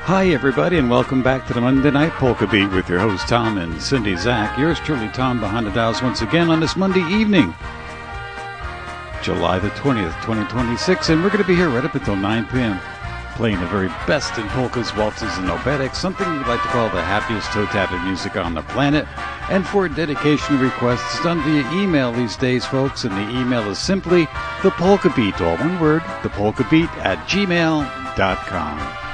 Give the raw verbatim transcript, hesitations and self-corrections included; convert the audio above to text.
Hi, everybody, and welcome back to the Monday Night Polka Beat with your host, Tom and Cindy Zach. Yours truly, Tom, behind the dials once again on this Monday evening, July the twentieth, twenty twenty-six, and we're going to be here right up until nine p.m. playing the very best in polkas, waltzes, and obedics, something we like to call the happiest toe-tapping music on the planet. And for dedication requests, it's done via email these days, folks, and the email is simply the polka beat, all one word, the polka beat at gmail dot com.